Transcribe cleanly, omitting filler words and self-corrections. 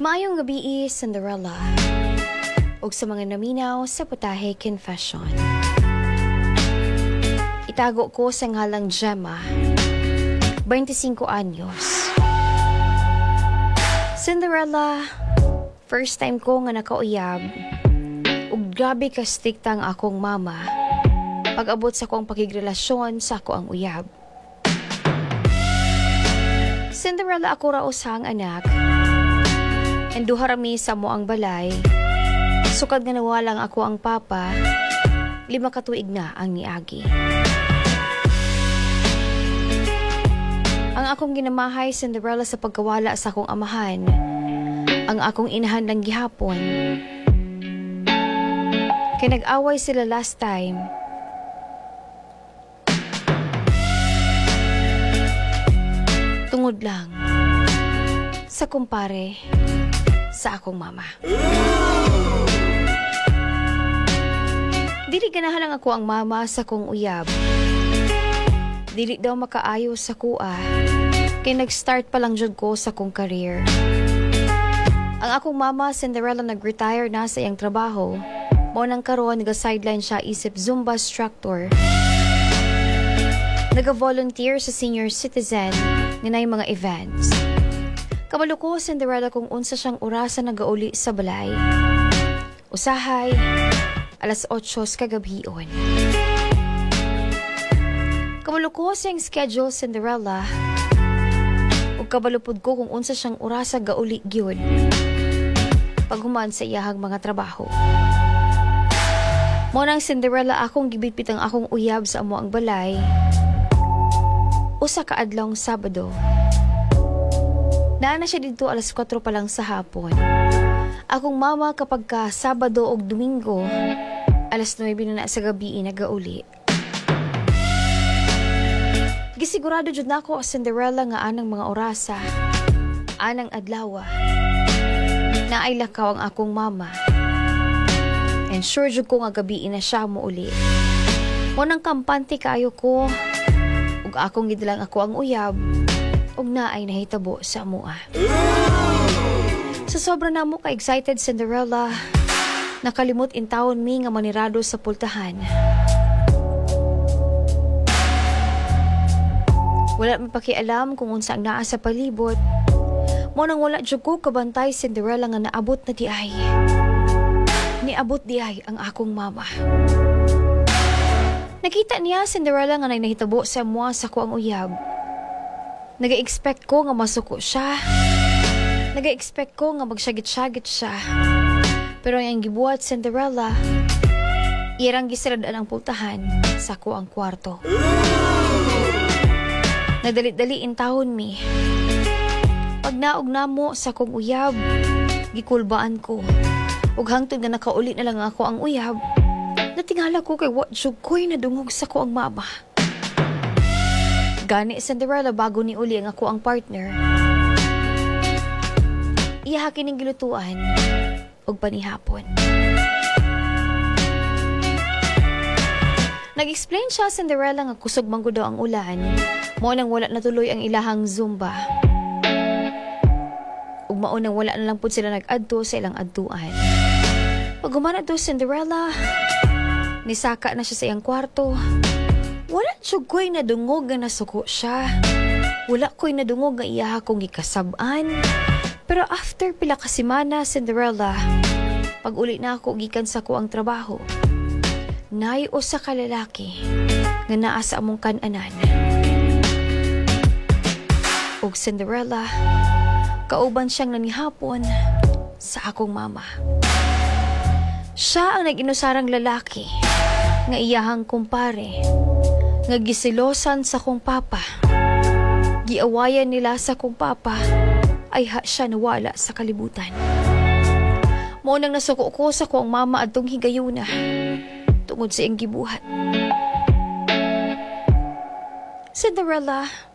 Maayong gabi, Cinderella. Ug sa mga naminaw sa Putahe Confession. Itago ko sa ngalang Gemma, 25 anyos. Cinderella, first time ko nga nakauyab. Ug grabe ka strikta ang akong mama pag-abot sa akong pakigrelasyon sa ako ang uyab. Cinderella, ako raosang anak. And duha rami sa mo ang balay. Sukad nga nawalang ako ang papa, 5 katuig na ang niagi. Ang akong ginamahay, Cinderella, sa pagkawala sa akong amahan, ang akong inahan lang gihapon. Kaya nag-away sila last time. Tungod lang sa kumpare sa akong mama. Dili ganahan lang ako ang mama sa kong uyab. Dili daw makaayo sa kuha. Kaya nag-start pa lang jud ko sa kong career. Ang akong mama, Cinderella, nag-retire na sa iyang trabaho. Mao nang karon nag-sideline siya isip Zumba instructor. Nag-volunteer sa senior citizen nga nay mga events. Kabalo ko, Cinderella, kung unsa siyang orasan nagauli sa balay. Usahay, 8:00 kagabion. Kabalo ko siyang schedule, Cinderella. Ug kabalupod ko kung unsa siyang orasa gauli gyud paghuman sa iyahang mga trabaho. Mo nang, Cinderella, akong gibitbit ang akong uyab sa amo ang balay. Usa ka adlawng Sabado. Naana siya dito 4:00 pa lang sa hapon. Akong mama kapag ka Sabado o Domingo, 9:00 na sa gabi nagauli. Gisigurado jud nako, Cinderella, nga anang mga orasa, anang adlawa, na ay lakaw ang akong mama. And sure jud ko nga gabi na siya muuli. Munang kampante kayo ko, ug akong gidalang ako ang uyab, ug naay nahitabo sa amoa. Sa sobra na mo ka-excited, Cinderella, nakalimot in taon mi nga manirado sa pultahan. Wala mapakialam kung unsa ang naa sa palibot. Mo nang wala jud ko kabantay, Cinderella, nga naabot na di ay. Niabot di ay ang akong mama. Nakita niya, Cinderella, nga nahitabo sa amoa sa ko ang uyab. Nag-expect ko nga masuko siya. Nag-expect ko nga magsyagit-syagit siya. Pero ang gibuhat, Cinderella, irang gisradaan ang pultahan sa ko ang kwarto. Nadalit-dali in taon mi. Pag naog na mo sa kong uyab, gikulbaan ko. Ug hangtod nga nakauli na lang ako ang uyab, natingala ko kay what jud ko'y nadungog sa ko ang mama. Gani, Cinderella, bago ni uli ang ako ang partner, iya kining gilutuan og panihapon. Nag-explain siya, Cinderella, nga kusog man gud daw ang ulan, mo nang wala natuloy ang ilahang Zumba. Ug mao nang wala na lang pud sila nag-adto sa ilang adtuan. Pag humana to, Cinderella, nisaka na siya sa iyang kwarto. Wala jud ko'y nadungog nga nasuko siya. Wala ko'y nadungog nga iya akong gikasab-an. Pero after pila ka semana, Cinderella, pag uli na ako gikan sa ko ang trabaho, nay usa ka lalaki nga naa sa among kan-anan. Og Cinderella, kauban siyang nanihapon sa akong mama. Siya ang nag-inusarang lalaki nga iyahang kumpare, nga gisilosan sa kong papa. Giawayan nila sa kong papa, ay siya nawala sa kalibutan. Mo nang nasuko ko sa kong mama adtong higayuna tungod sa iyang gibuhat. Cinderella,